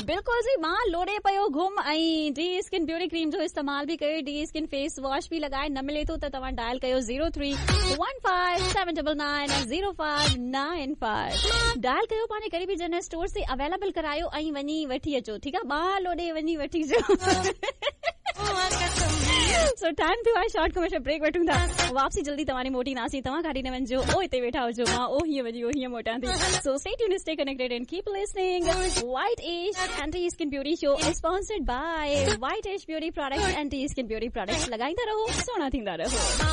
बिल्कुल जी मां लोड़े पियो घुम ऐं डी स्किन ब्यूटी क्रीम जो इस्तेमाल भी कयो, डी स्किन फेस वॉश भी लगाए, न मिले थो त तव्हां डायल कयो 0315790595 डायल कयो, पंहिंजे करीबी जनरल स्टोर से अवेलेबल करायो ऐं वञी वठी अचो, ठीकु आहे, मां लोड़े वञी वठी अचो। सो टाइम थियो आहे शॉर्ट कमर्शियल ब्रेक वठूं था, वापसी जल्दी तव्हां मोटी नासी, तव्हां गाड़ी न वञिजो, ओ हिते वेठा हुजो, मां ओ हीअं वञी ओ हीअं मोटां थी। So stay tuned, stay connected and keep listening. White Ash Anti Skin Beauty Show is sponsored by White Ash Beauty Products, Anti Skin Beauty Products। लगाईंदा रहो, सोना थींदा रहो।